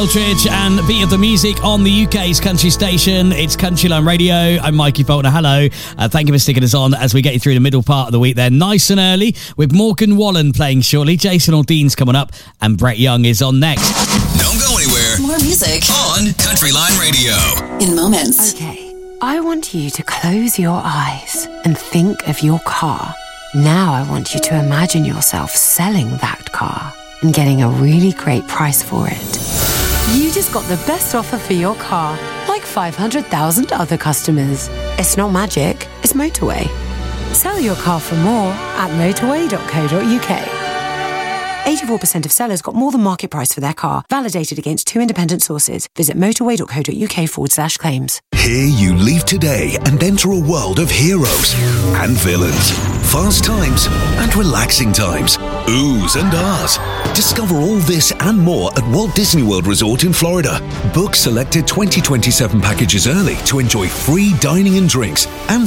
Eldridge and Beat of the Music on the UK's country station. It's Countryline Radio. I'm Mikey Faulkner. Hello. Thank you for sticking us on as we get you through the middle part of the week. They're nice and early with Morgan Wallen playing shortly. Jason Aldean's coming up and Brett Young is on next. Don't go anywhere. More music On Countryline Radio. in moments. Okay, I want you to close your eyes and think of your car. Now I want you to imagine yourself selling that car and getting a really great price for it. You just got the best offer for your car, like 500,000 other customers. It's not magic, it's Motorway. Sell your car for more at motorway.co.uk. 84% of sellers got more than market price for their car, validated against 2 independent sources. Visit motorway.co.uk/claims. Here you leave today and enter a world of heroes and villains, fast times and relaxing times, oohs and ahs. Discover all this and more at Walt Disney World Resort in Florida. Book selected 2027 packages early to enjoy free dining and drinks and